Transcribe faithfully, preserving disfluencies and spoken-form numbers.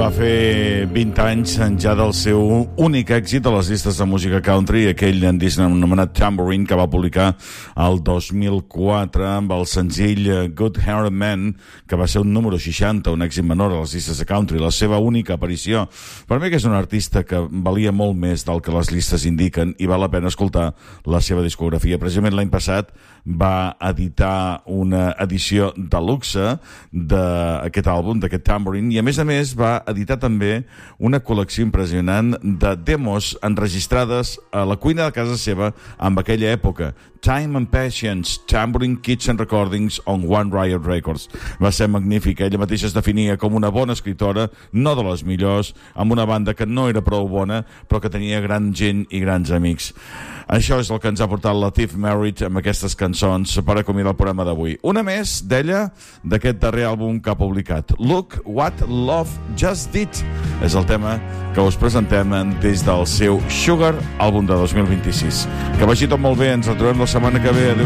Va fer vint anys ja del seu únic èxit a les llistes de música country, aquell disc anomenat Tambourine, que va publicar el dos mil quatre amb el senzill Good Hearted Man, que va ser un número seixanta, un èxit menor a les llistes de country, la seva única aparició. Per mi que és un artista que valia molt més del que les llistes indiquen i val la pena escoltar la seva discografia. Precisament l'any passat va editar una edició de luxe d'aquest àlbum, d'aquest Tambourine, i a més a més va editar també una col·lecció impressionant de demos enregistrades a la cuina de casa seva en aquella època. Time and Patience, Tambourine Kitchen Recordings on One Riot Records. Va ser magnífica. Ella mateixa es definia com una bona escritora, no de les millors, amb una banda que no era prou bona, però que tenia gran gent i grans amics. Això és el que ens ha portat Latif Merritt amb aquestes cançons per acomiadar el programa d'avui. Una més d'ella, d'aquest darrer àlbum que ha publicat. Look What Love Just Did és el tema que us presentem des del seu Sugar, àlbum de dos mil vint-i-sis. Que vagi tot molt bé, ens retrobem la setmana que ve. Adéu.